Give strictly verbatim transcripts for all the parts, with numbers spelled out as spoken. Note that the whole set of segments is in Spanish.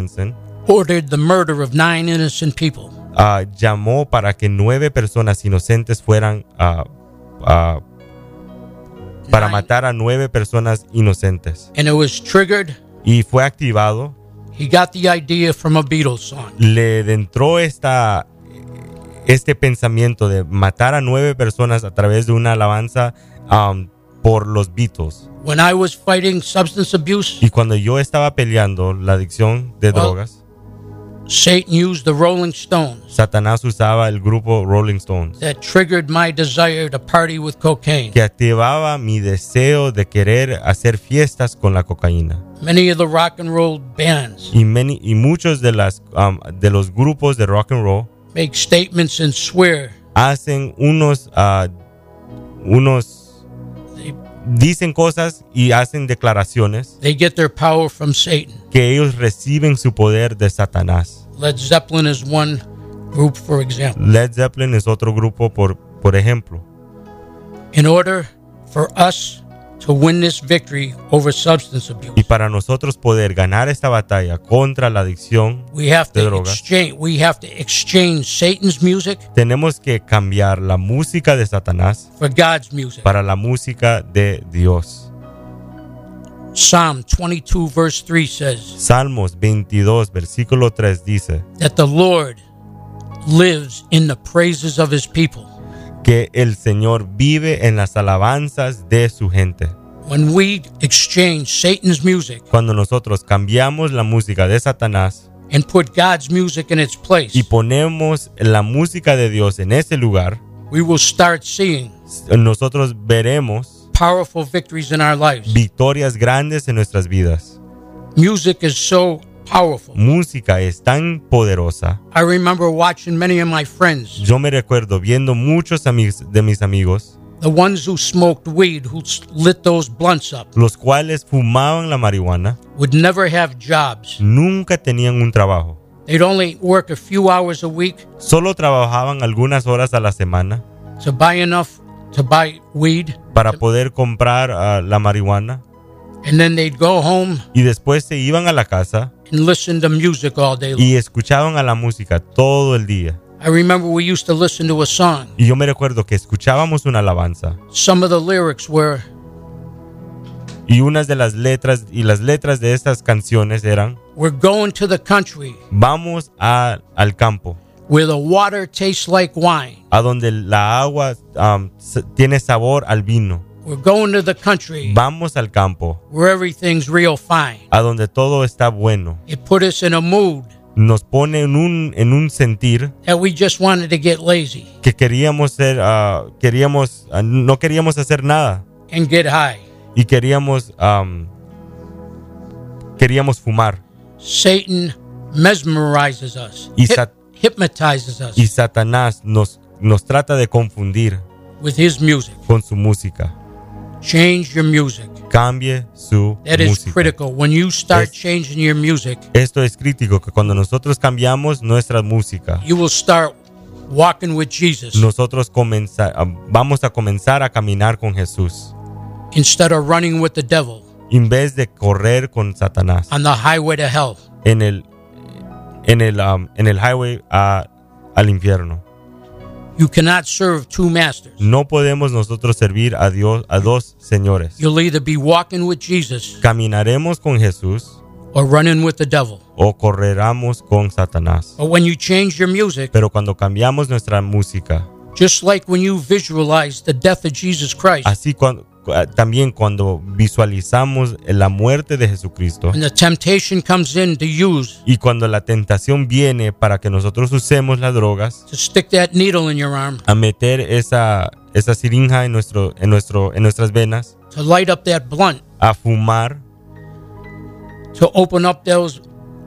Manson ordered the murder of nine innocent people. Uh, llamó para que nueve personas inocentes fueran uh, uh, para Nine. matar a nueve personas inocentes. And it was triggered. Y fue activado. He got the idea from a Beatles song. Le entró esta, este pensamiento de matar a nueve personas a través de una alabanza um, por los Beatles. When I was fighting substance abuse, Y cuando yo estaba peleando la adicción de Well, drogas, Satan used the Rolling Stones Satanás usaba el grupo Rolling Stones, that triggered my desire to party with cocaine. que activaba mi deseo de querer hacer fiestas con la cocaína. Many of the rock and roll bands Y, many, y muchos de, las, um, de los grupos de rock and roll make statements and swear hacen unos, uh, unos, they, dicen cosas y hacen declaraciones they get their power from Satan. que ellos reciben su poder de Satanás. Led Zeppelin is one group, for example. Led Zeppelin es otro grupo, por, por ejemplo. In order for us to win this victory over substance Y abuse, para nosotros poder ganar esta batalla contra la adicción we have de to drogas, exchange. We have to exchange Satan's music tenemos que cambiar la música de Satanás for God's music. para la música de Dios. Psalm twenty-two verse three says Salmos veintidós, versículo tres dice that the Lord lives in the praises of his people. que el Señor vive en las alabanzas de su gente. When we exchange Satan's music Cuando nosotros cambiamos la música de Satanás and put God's music in its place, y ponemos la música de Dios en ese lugar, we will start seeing nosotros veremos powerful victories in our lives. victorias grandes en nuestras vidas. Music is so powerful. Música es tan poderosa. I remember watching many of my friends, Yo me recuerdo viendo muchos amigos de mis amigos, the ones who smoked weed, who lit those blunts up, los cuales fumaban la marihuana, would never have jobs. nunca tenían un trabajo. They'd only work a few hours a week Solo trabajaban algunas horas a la semana to buy enough to buy weed, para poder comprar uh, la marihuana, and then they'd go home y después se iban a la casa and listen to music all day long. y escuchaban a la música todo el día. I remember we used to listen to a song. Y yo me recuerdo que escuchábamos una alabanza Some of the lyrics were, y unas de las letras y las letras de estas canciones eran: we're going to the country vamos a, al campo, where the water tastes like wine. a donde la agua um, s- tiene sabor al vino. We're going to the country Vamos al campo, where everything's real fine. a donde todo está bueno. It put us in a mood Nos pone en un, en un sentir that we just wanted to get lazy que queríamos ser, uh, queríamos, uh, no queríamos hacer nada and get high. y queríamos, um, queríamos fumar. Satan mesmerizes us, Y hip- sat- hypnotizes us Y Satanás nos, nos trata de confundir with his music. con su música. Change your music. Cambie su That is música. critical. When you start Es- changing your music, Esto es crítico, que cuando nosotros cambiamos nuestra música, you will start walking with Jesus nosotros comenza- vamos a comenzar a caminar con Jesús instead of running with the devil en vez de correr con Satanás on the highway to hell. en el, en el, um, en el highway a- al infierno. You cannot serve two masters. No podemos nosotros servir a Dios, a dos señores. You'll either be walking with Jesus Caminaremos con Jesús or running with the devil. o correramos con Satanás. But when you change your music, Pero cuando cambiamos nuestra música, just like when you visualize the death of Jesus Christ así cuando, también cuando visualizamos la muerte de Jesucristo and the temptation comes in to use y cuando la tentación viene para que nosotros usemos las drogas, to stick that needle in your arm, a meter esa, esa siringa en, nuestro, en, nuestro, en nuestras venas, to light up that blunt, a fumar, to open up those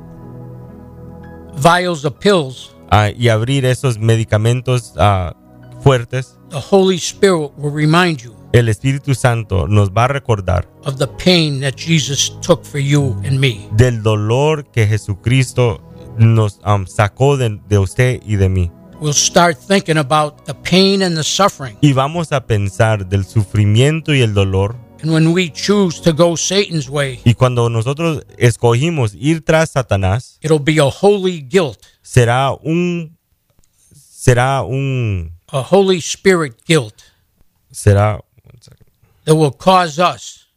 vials of pills, a, y abrir esos medicamentos ah, fuertes, the Holy Spirit will remind you el Espíritu Santo nos va a recordar of the pain that Jesus took for you and me. del dolor que Jesucristo nos um, sacó de, de usted y de mí. We'll start thinking about the pain and the suffering Y vamos a pensar del sufrimiento y el dolor And when we choose to go Satan's way, Y cuando nosotros escogimos ir tras Satanás, it'll be a holy guilt, será un será un a Holy Spirit guilt será one second. that will cause us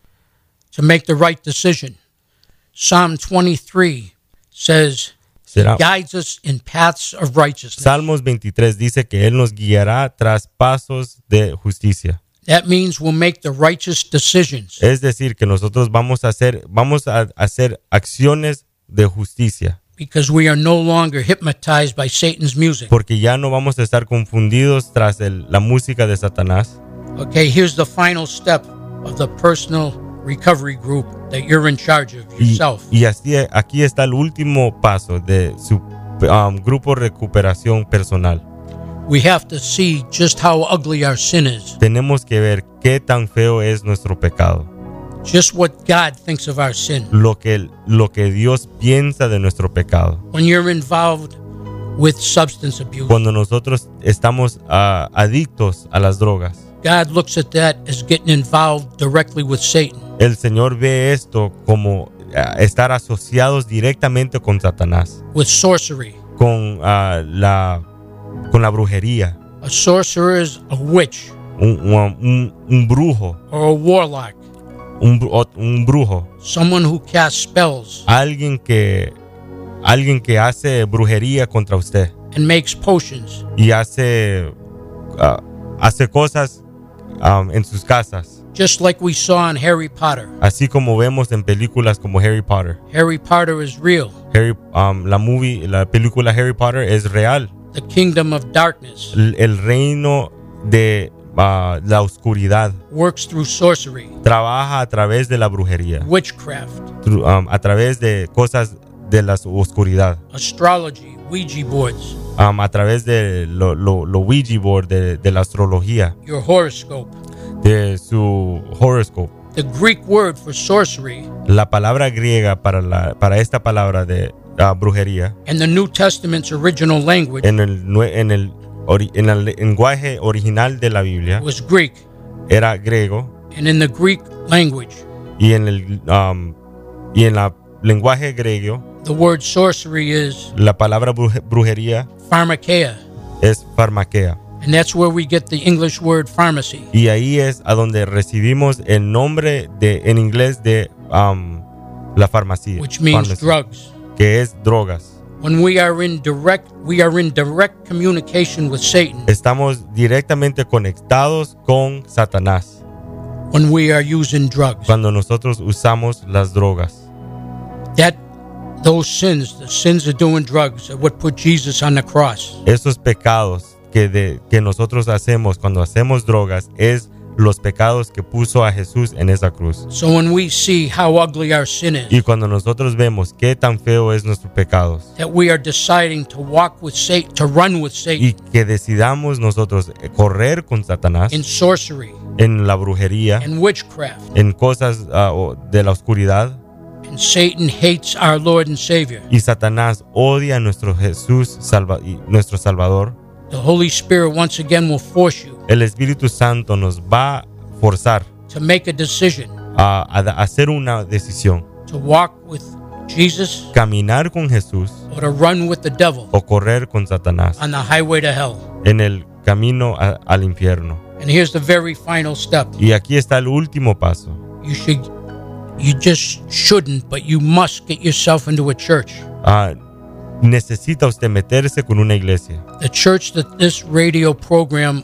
to make the right decision. Psalm twenty-three says, será guides us in paths of righteousness. Salmos veintitrés dice que él nos guiará tras pasos de justicia. That means we'll make the righteous decisions Es decir, que nosotros vamos a hacer vamos a hacer acciones de justicia, because we are no longer hypnotized by Satan's music. porque ya no vamos a estar confundidos tras el- la música de Satanás. Okay, here's the final step of the personal recovery group that you're in charge of Y, yourself. y así aquí está el último paso de su um, grupo de recuperación personal. We have to see just how ugly our sin is, Tenemos que ver qué tan feo es nuestro pecado, just what God thinks of our sin. lo que lo que Dios piensa de nuestro pecado. When you're involved with substance abuse, Cuando nosotros estamos ah, adictos a las drogas, God looks at that as getting involved directly with Satan. el Señor ve esto como ah, estar asociados directamente con Satanás, With sorcery. con ah, la con la brujería, A sorcerer is a witch un, un- un- un brujo, or a warlock, un, bru- un brujo, someone who casts spells alguien que alguien que hace brujería contra usted and makes potions. y hace ah, hace cosas um, en sus casas, Just like we saw in Harry Potter. así como vemos en películas como Harry Potter. Harry Potter is real. Harry, um, la movie, la película Harry Potter es real. The kingdom of darkness El, el reino de ah, la oscuridad works through sorcery, trabaja a través de la brujería, witchcraft, tru- um, a través de cosas de la oscuridad, astrology, Ouija boards, um, a través de lo, lo, lo Ouija board, de, de la astrología, your horoscope. de su horoscope. The Greek word for sorcery La palabra griega para, la, para esta palabra de ah, brujería in the New Testament's original language en el, nue- en, el, ori- en el lenguaje original de la Biblia was Greek. era griego, And in the Greek language, y en el um, y en la lenguaje griego the word sorcery is la palabra bruje- brujería pharmakeia. es farmaquea, And that's where we get the English word pharmacy. y ahí es a donde recibimos el nombre de en inglés de um, la farmacia, Which means pharmacy, drugs. que es drogas. When we are in direct we are in direct communication with Satan Estamos directamente conectados con Satanás when we are using drugs. cuando nosotros usamos las drogas. That those sins, the sins of doing drugs, are what put Jesus on the cross. Esos pecados que, de, que nosotros hacemos cuando hacemos drogas es los pecados que puso a Jesús en esa cruz. So when we see how ugly our sin is, Y cuando nosotros vemos qué tan feo es nuestros pecados that we are deciding to walk with Satan, to run with Satan y que decidamos nosotros correr con Satanás in sorcery en la brujería, and witchcraft, en cosas ah, o- de la oscuridad, and Satan hates our Lord and Savior, y Satanás odia a nuestro Jesús salva, y nuestro Salvador, the Holy Spirit once again will force you el Espíritu Santo nos va a forzar to make a decision a, a da- hacer una decisión, to walk with Jesus caminar con Jesús or to run with the devil o correr con Satanás on the highway to hell. en el camino a- al infierno. And here's the very final step. Y aquí está el último paso. You should, you just shouldn't, but you must get yourself into a church. Ah, necesita usted meterse con una iglesia, The church that this radio program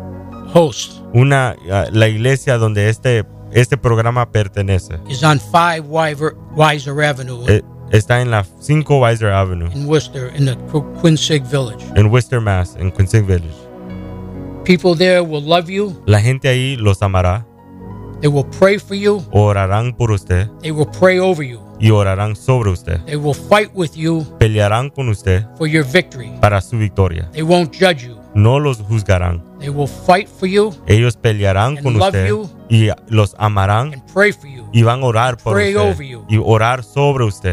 hosts una ah, la iglesia donde este este programa pertenece. is on five Weiser, Weiser Avenue Eh, está en la cinco Weiser Avenue in Worcester, in the Qu- Quincy Village. en Worcester, Mass, en Quincy Village. People there will love you. La gente ahí los amará, They will pray for you. orarán por usted They will pray over you. y orarán sobre usted. They will fight with you Pelearán con usted for your victory. para su victoria. They won't judge you. No los juzgarán. They will fight for you Ellos pelearán And con love usted you. y los amarán and pray for you. y van a orar por Pray usted over you. y orar sobre usted.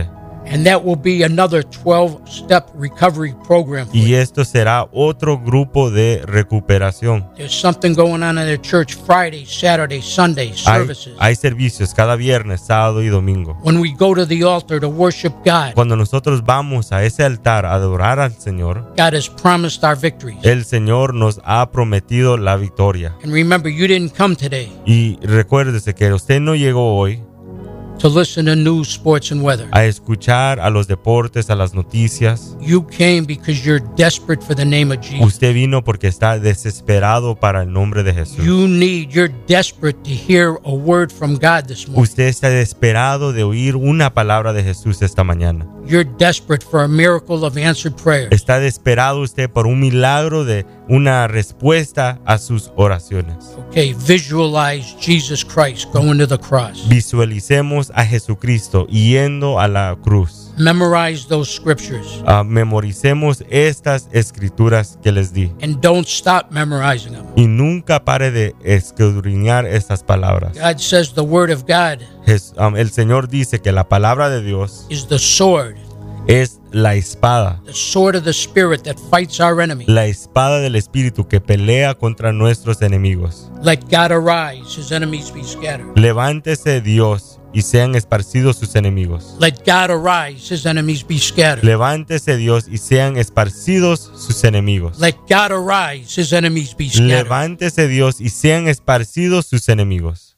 And that will be another twelve-step recovery program for Y you. esto será otro grupo de recuperación. There's something going on in the church Friday, Saturday, Sunday Hay, services. hay servicios cada viernes, sábado y domingo. When we go to the altar to worship God, Cuando nosotros vamos a ese altar a adorar al Señor, God has promised our victories. el Señor nos ha prometido la victoria. And remember, you didn't come today Y recuérdese que usted no llegó hoy to listen to news, sports, and weather. a escuchar a los deportes, a las noticias. You came because you're desperate for the name of Jesus. Usted vino porque está desesperado para el nombre de Jesús. You need, you're desperate to hear a word from God this morning. Usted está desesperado de oír una palabra de Jesús esta mañana. You're desperate for a miracle of answered prayer. Está desesperado usted por un milagro de una respuesta a sus oraciones. Okay, visualize Jesus Christ going to the cross. Visualicemos a Jesucristo yendo a la cruz. Memorize those scriptures Uh, memoricemos estas escrituras que les di. and don't stop memorizing them. Y nunca pare de escudriñar estas palabras. God says the word of God Jes- um, el Señor dice que la palabra de Dios is the sword, es la espada. the sword of the Spirit that fights our enemy. La espada del Espíritu que pelea contra nuestros enemigos. Let God arise, his enemies be scattered. Levántese Dios y sean esparcidos sus enemigos. Let God arise, his enemies be scattered. Levántese Dios y sean esparcidos sus enemigos. Let God arise, his enemies be scattered. Levántese Dios y sean esparcidos sus enemigos.